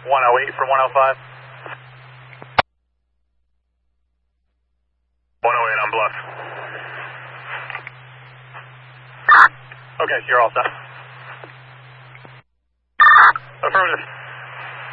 108 for 105. 108 on Bluff. Okay, you're all set. Affirmative.